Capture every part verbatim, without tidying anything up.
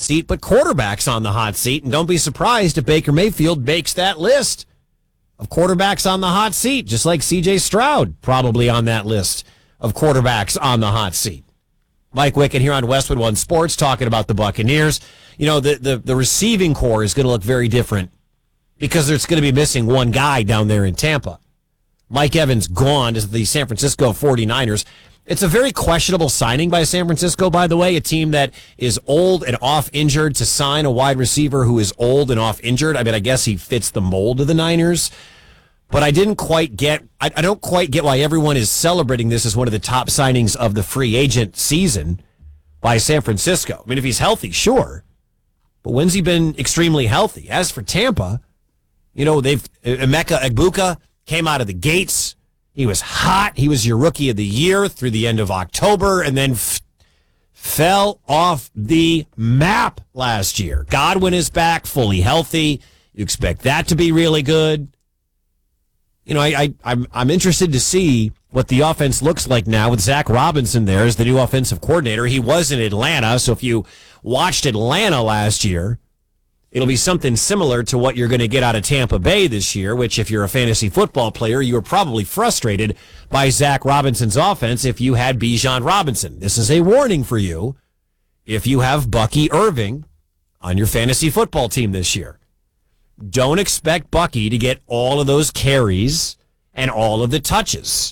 seat, but quarterbacks on the hot seat. And don't be surprised if Baker Mayfield makes that list of quarterbacks on the hot seat, just like C J Stroud probably on that list of quarterbacks on the hot seat. Mike Wickett here on Westwood One Sports talking about the Buccaneers. You know, the, the, the receiving core is going to look very different because it's going to be missing one guy down there in Tampa. Mike Evans gone to the San Francisco forty-niners. It's a very questionable signing by San Francisco, by the way, a team that is old and off injured to sign a wide receiver who is old and off injured. I mean, I guess he fits the mold of the Niners. But I didn't quite get, I, I don't quite get why everyone is celebrating this as one of the top signings of the free agent season by San Francisco. I mean, if he's healthy, sure. But when's he been extremely healthy? As for Tampa, you know, they've, Emeka Egbuka came out of the gates. He was hot. He was your rookie of the year through the end of October and then f- fell off the map last year. Godwin is back, fully healthy. You expect that to be really good. You know, I, I, I'm I'm interested to see what the offense looks like now with Zach Robinson there as the new offensive coordinator. He was in Atlanta, so if you watched Atlanta last year, it'll be something similar to what you're going to get out of Tampa Bay this year, which if you're a fantasy football player, you were probably frustrated by Zach Robinson's offense if you had Bijan Robinson. This is a warning for you if you have Bucky Irving on your fantasy football team this year. Don't expect Bucky to get all of those carries and all of the touches.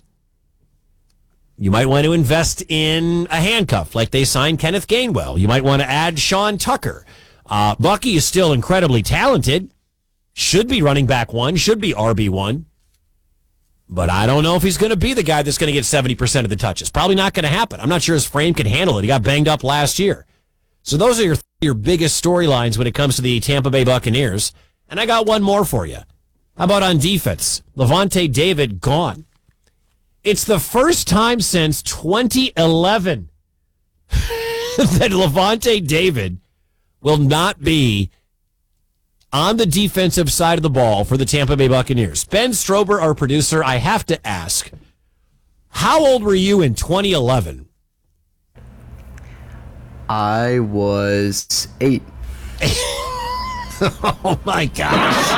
You might want to invest in a handcuff like they signed Kenneth Gainwell. You might want to add Sean Tucker. Uh, Bucky is still incredibly talented. Should be running back one, should be R B one. But I don't know if he's going to be the guy that's going to get seventy percent of the touches. Probably not going to happen. I'm not sure his frame can handle it. He got banged up last year. So those are your, your biggest storylines when it comes to the Tampa Bay Buccaneers. And I got one more for you. How about on defense? Lavonte David gone. It's the first time since twenty eleven that Lavonte David will not be on the defensive side of the ball for the Tampa Bay Buccaneers. Ben Strober, our producer, I have to ask, how old were you in twenty eleven? I was eight. Oh, my gosh.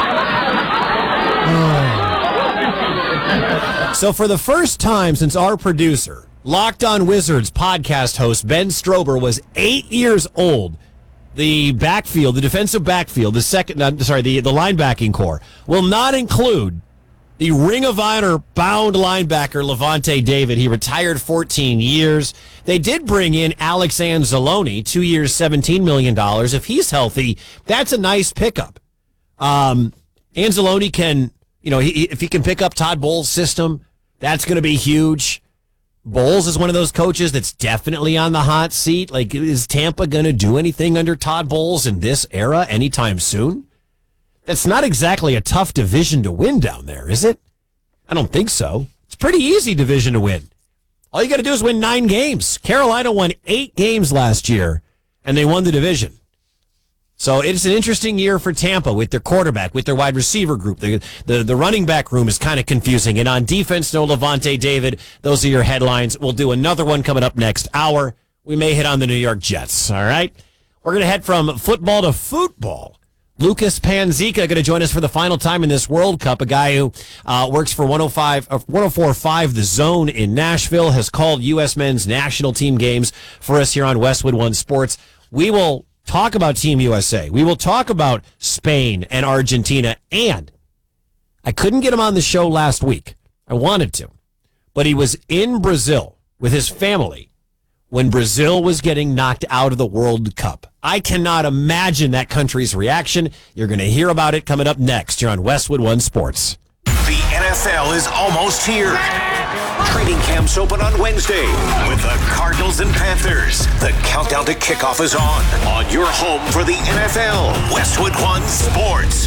Oh. So for the first time since our producer, Locked On Wizards podcast host Ben Strober was eight years old, the backfield, the defensive backfield, the second, uh, sorry, the, the linebacking core will not include the Ring of Honor bound linebacker Lavonte David. He retired fourteen years. They did bring in Alex Anzalone, two years, seventeen million dollars. If he's healthy, that's a nice pickup. Um, Anzalone can, you know, he, if he can pick up Todd Bowles' system, that's going to be huge. Bowles is one of those coaches that's definitely on the hot seat. Like, is Tampa going to do anything under Todd Bowles in this era anytime soon? That's not exactly a tough division to win down there, is it? I don't think so. It's a pretty easy division to win. All you got to do is win nine games. Carolina won eight games last year, and they won the division. So it's an interesting year for Tampa with their quarterback, with their wide receiver group. The the, the running back room is kind of confusing. And on defense, no Lavonte David. Those are your headlines. We'll do another one coming up next hour. We may hit on the New York Jets, all right? We're going to head from football to football. Lucas Panzica going to join us for the final time in this World Cup. A guy who uh, works for one oh five, uh, one oh four point five The Zone in Nashville, has called U S men's national team games for us here on Westwood One Sports. We will talk about Team U S A. We will talk about Spain and Argentina. And I couldn't get him on the show last week. I wanted to. But he was in Brazil with his family when Brazil was getting knocked out of the World Cup. I cannot imagine that country's reaction. You're going to hear about it coming up next here on Westwood One Sports. The N F L is almost here. Training camps open on Wednesday with the Cardinals and Panthers. The countdown to kickoff is on. On your home for the N F L, Westwood One Sports.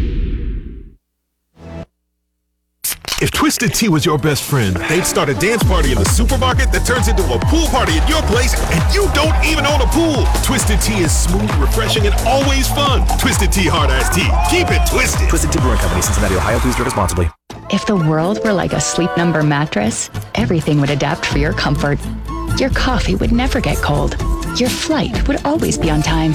If Twisted Tea was your best friend, they'd start a dance party in the supermarket that turns into a pool party at your place, and you don't even own a pool. Twisted Tea is smooth, refreshing, and always fun. Twisted Tea Hard Iced Tea. Keep it twisted. Twisted Tea Brewing Company, Cincinnati, Ohio. Please drink responsibly. If the world were like a Sleep Number mattress, everything would adapt for your comfort. Your coffee would never get cold. Your flight would always be on time.